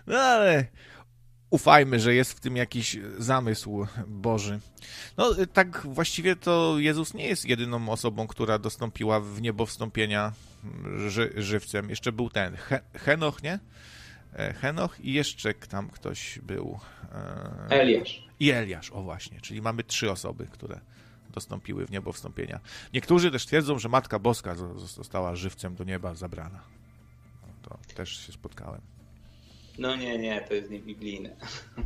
No ale ufajmy, że jest w tym jakiś zamysł Boży. No tak właściwie to Jezus nie jest jedyną osobą, która dostąpiła w niebo wstąpienia żywcem. Jeszcze był ten Henoch, nie? Henoch i jeszcze tam ktoś był. Eliasz. I Eliasz, o właśnie. Czyli mamy 3 osoby, które dostąpiły w niebo wstąpienia. Niektórzy też twierdzą, że Matka Boska została żywcem do nieba zabrana. No, to też się spotkałem. No nie, to jest niebiblijne.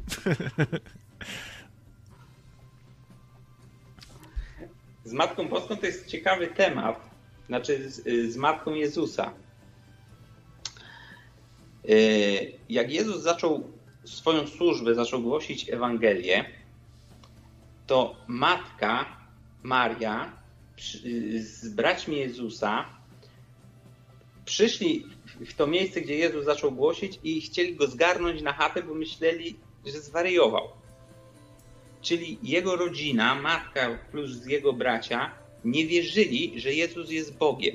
Z Matką Boską to jest ciekawy temat. Znaczy z Matką Jezusa. Jak Jezus zaczął swoją służbę, zaczął głosić Ewangelię, to matka Maria z braćmi Jezusa przyszli w to miejsce, gdzie Jezus zaczął głosić i chcieli go zgarnąć na chatę, bo myśleli, że zwariował. Czyli jego rodzina, matka plus jego bracia nie wierzyli, że Jezus jest Bogiem.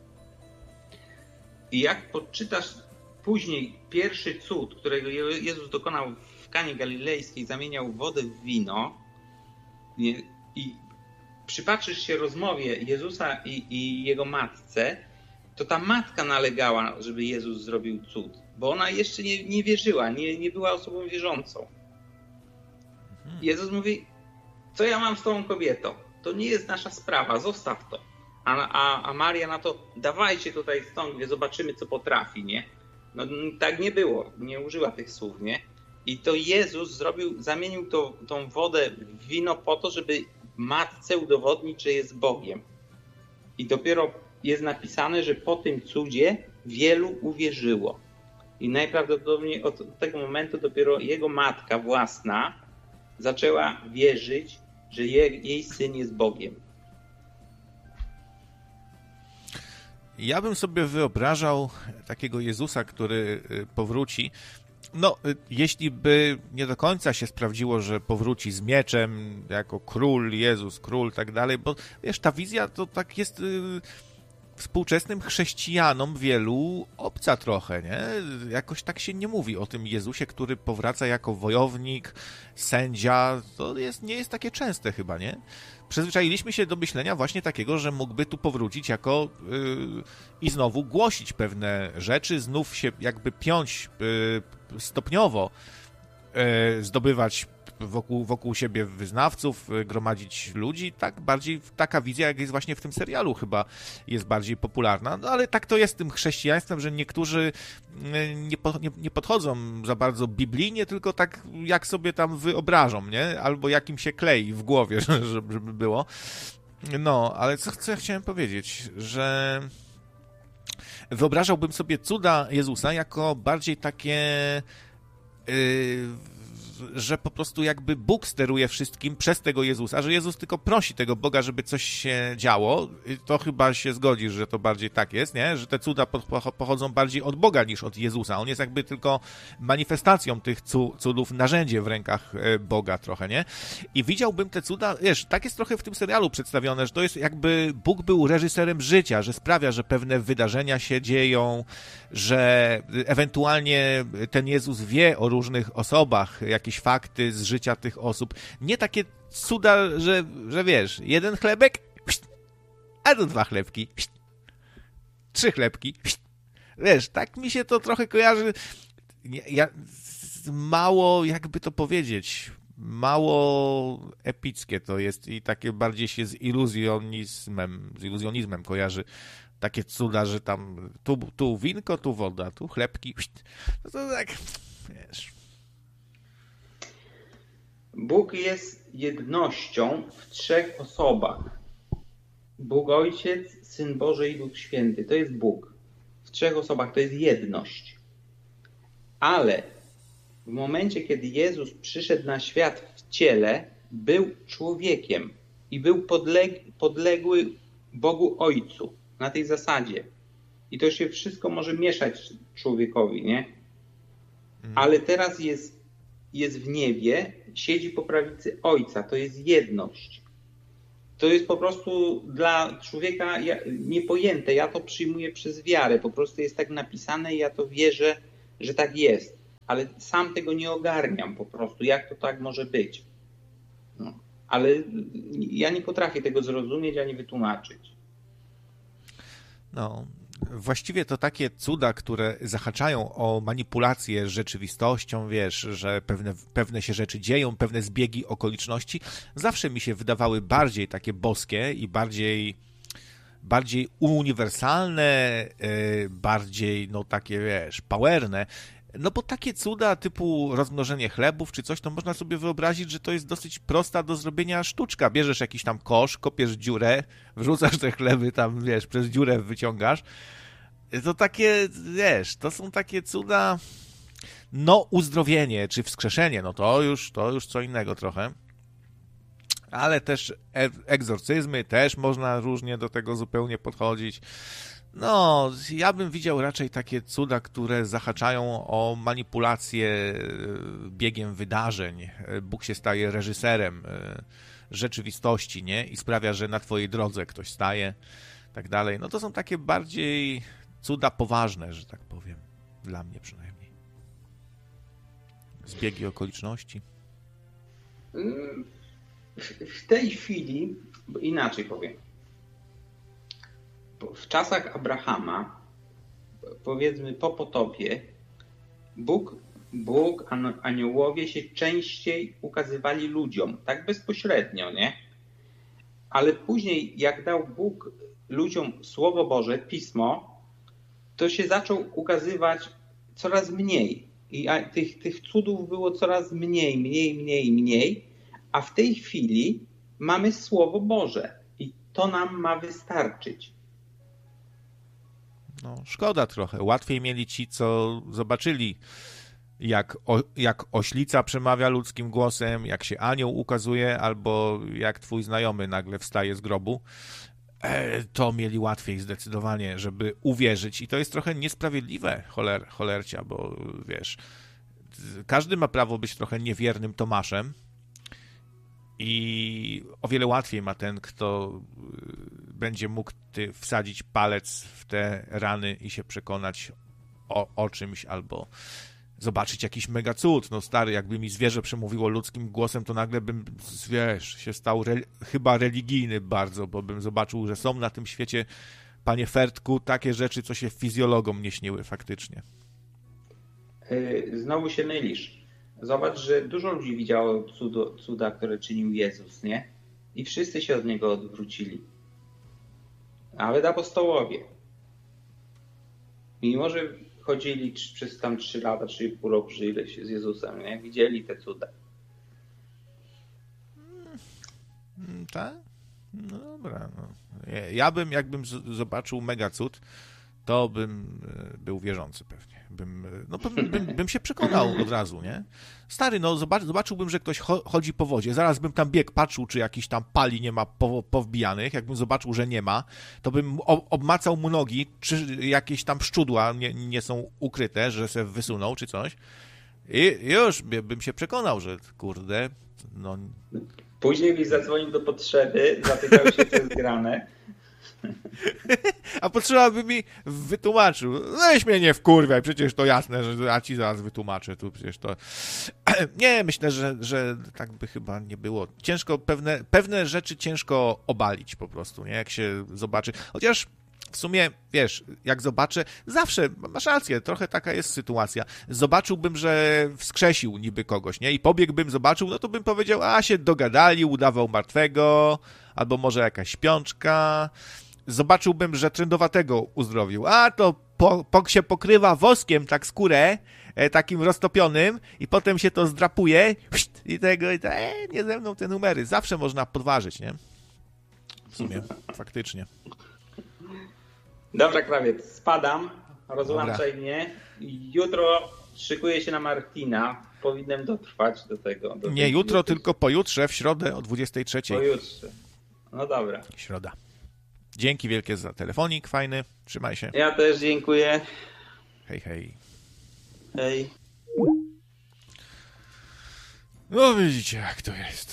I jak podczytasz później pierwszy cud, którego Jezus dokonał w Kanie Galilejskiej, zamieniał wodę w wino i przypatrzysz się rozmowie Jezusa i jego matce, to ta matka nalegała, żeby Jezus zrobił cud, bo ona jeszcze nie wierzyła, nie była osobą wierzącą. Jezus mówi, co ja mam z tą kobietą? To nie jest nasza sprawa, zostaw to. A Maria na to, dawajcie tutaj stąd, gdzie zobaczymy, co potrafi, nie? No tak nie było, nie użyła tych słów, nie? I to Jezus zamienił tą wodę w wino po to, żeby matce udowodnić, że jest Bogiem. I dopiero jest napisane, że po tym cudzie wielu uwierzyło. I najprawdopodobniej od tego momentu dopiero jego matka własna zaczęła wierzyć, że jej syn jest Bogiem. Ja bym sobie wyobrażał takiego Jezusa, który powróci. No, jeśli by nie do końca się sprawdziło, że powróci z mieczem, jako król, Jezus, król, tak dalej, bo wiesz, ta wizja to tak jest współczesnym chrześcijanom wielu obca trochę, nie? Jakoś tak się nie mówi o tym Jezusie, który powraca jako wojownik, sędzia. To nie jest takie częste chyba, nie? Przyzwyczailiśmy się do myślenia właśnie takiego, że mógłby tu powrócić jako i znowu głosić pewne rzeczy, znów się jakby piąć stopniowo, zdobywać wokół siebie wyznawców, gromadzić ludzi, tak bardziej taka wizja, jak jest właśnie w tym serialu, chyba jest bardziej popularna, no ale tak to jest z tym chrześcijaństwem, że niektórzy nie podchodzą za bardzo biblijnie, tylko tak jak sobie tam wyobrażą, nie? Albo jak im się klei w głowie, żeby było. No, ale co ja chciałem powiedzieć, że wyobrażałbym sobie cuda Jezusa jako bardziej takie że po prostu jakby Bóg steruje wszystkim przez tego Jezusa, że Jezus tylko prosi tego Boga, żeby coś się działo. I to chyba się zgodzisz, że to bardziej tak jest, nie? Że te cuda pochodzą bardziej od Boga niż od Jezusa. On jest jakby tylko manifestacją tych cudów, narzędzie w rękach Boga trochę, nie? I widziałbym te cuda, wiesz, tak jest trochę w tym serialu przedstawione, że to jest jakby Bóg był reżyserem życia, że sprawia, że pewne wydarzenia się dzieją, że ewentualnie ten Jezus wie o różnych osobach, jakieś fakty z życia tych osób. Nie takie cuda, że wiesz, jeden chlebek, a to 2 chlebki, 3 chlebki. Wiesz, tak mi się to trochę kojarzy. Mało, jakby to powiedzieć, mało epickie to jest i takie bardziej się z iluzjonizmem kojarzy. Takie cuda, że tam tu winko, tu woda, tu chlebki. No to tak, wiesz. Bóg jest jednością w 3 osobach. Bóg Ojciec, Syn Boży i Duch Święty. To jest Bóg. W 3 osobach to jest jedność. Ale w momencie, kiedy Jezus przyszedł na świat w ciele, był człowiekiem i był podległy Bogu Ojcu na tej zasadzie. I to się wszystko może mieszać człowiekowi, nie? Ale teraz jest w niebie, siedzi po prawicy Ojca. To jest jedność. To jest po prostu dla człowieka niepojęte. Ja to przyjmuję przez wiarę. Po prostu jest tak napisane i ja to wierzę, że tak jest. ale sam tego nie ogarniam po prostu, jak to tak może być. No. Ale ja nie potrafię tego zrozumieć ani wytłumaczyć. No, właściwie to takie cuda, które zahaczają o manipulację rzeczywistością, wiesz, że pewne się rzeczy dzieją, pewne zbiegi okoliczności, zawsze mi się wydawały bardziej takie boskie i bardziej uniwersalne, bardziej, no takie, wiesz, powerne. No bo takie cuda typu rozmnożenie chlebów czy coś, to można sobie wyobrazić, że to jest dosyć prosta do zrobienia sztuczka. Bierzesz jakiś tam kosz, kopiesz dziurę, wrzucasz te chleby tam, wiesz, przez dziurę wyciągasz. To takie, wiesz, to są takie cuda, no uzdrowienie czy wskrzeszenie, no to już co innego trochę. Ale też egzorcyzmy, też można różnie do tego zupełnie podchodzić. No, ja bym widział raczej takie cuda, które zahaczają o manipulację biegiem wydarzeń. Bóg się staje reżyserem rzeczywistości, nie? I sprawia, że na twojej drodze ktoś staje, tak dalej. No to są takie bardziej cuda poważne, że tak powiem. Dla mnie przynajmniej. Zbiegi okoliczności. W tej chwili, inaczej powiem, w czasach Abrahama, powiedzmy po potopie, Bóg, aniołowie się częściej ukazywali ludziom, tak bezpośrednio, nie? Ale później, jak dał Bóg ludziom Słowo Boże, Pismo, to się zaczął ukazywać coraz mniej. I tych cudów było coraz mniej, a w tej chwili mamy Słowo Boże i to nam ma wystarczyć. No, szkoda trochę. Łatwiej mieli ci, co zobaczyli, jak oślica przemawia ludzkim głosem, jak się anioł ukazuje, albo jak twój znajomy nagle wstaje z grobu. To mieli łatwiej zdecydowanie, żeby uwierzyć. I to jest trochę niesprawiedliwe, cholercia, bo wiesz, każdy ma prawo być trochę niewiernym Tomaszem i o wiele łatwiej ma ten, kto będzie mógł wsadzić palec w te rany i się przekonać o czymś, albo zobaczyć jakiś mega cud. No stary, jakby mi zwierzę przemówiło ludzkim głosem, to nagle bym, wiesz, się stał chyba religijny bardzo, bo bym zobaczył, że są na tym świecie, panie Fertku, takie rzeczy, co się fizjologom nie śniły faktycznie. Znowu się mylisz. Zobacz, że dużo ludzi widziało cuda, które czynił Jezus, nie? I wszyscy się od Niego odwrócili. Nawet apostołowie. Mimo, że chodzili przez tam 3 lata, 3,5 roku, żyli się z Jezusem, nie? Widzieli te cuda. Tak? No dobra. No. Jakbym zobaczył mega cud, to bym był wierzący pewnie. Bym się przekonał od razu, nie? Stary, no zobaczyłbym, że ktoś chodzi po wodzie. Zaraz bym tam biegł, patrzył, czy jakiś tam pali nie ma powbijanych. Jakbym zobaczył, że nie ma, to bym obmacał mu nogi, czy jakieś tam szczudła nie są ukryte, że se wysunął, czy coś. I już bym się przekonał, że kurde, no... Później byś zadzwonił do potrzeby, zapytał się, co jest grane. A potrzeba by mi wytłumaczył. Weź mnie nie wkurwiaj, przecież to jasne, że ja ci zaraz wytłumaczę. Tu przecież to... Nie, myślę, że tak by chyba nie było. Ciężko, pewne rzeczy ciężko obalić po prostu, nie? Jak się zobaczy. Chociaż w sumie, wiesz, jak zobaczę, zawsze, masz rację, trochę taka jest sytuacja. Zobaczyłbym, że wskrzesił niby kogoś, nie? I pobiegłbym, zobaczył, no to bym powiedział, a się dogadali, udawał martwego, albo może jakaś śpiączka. Zobaczyłbym, że trędowatego uzdrowił. A to się pokrywa woskiem tak skórę, takim roztopionym i potem się to zdrapuje i nie ze mną te numery. Zawsze można podważyć, nie? W sumie, faktycznie. Dobra, krawiec, spadam, rozłączaj mnie. Jutro szykuję się na Martina. Powinienem dotrwać do tego. Nie jutro, tylko pojutrze, w środę o 23:00. Pojutrze. No dobra. Środa. Dzięki wielkie za telefonik, fajny. Trzymaj się. Ja też dziękuję. Hej, hej. Hej. No widzicie, jak to jest.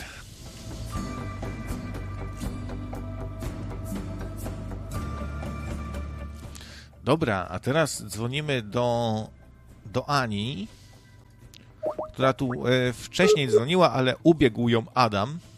Dobra, a teraz dzwonimy do Ani która tu wcześniej dzwoniła, ale ubiegł ją Adam.